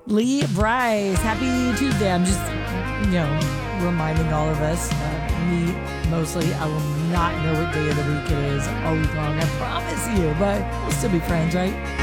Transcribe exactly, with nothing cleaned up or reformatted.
Lee Bryce, happy Tuesday. I'm just, you know, reminding all of us, uh, me mostly, I will not know what day of the week it is all week long. I promise you, but we'll still be friends, right?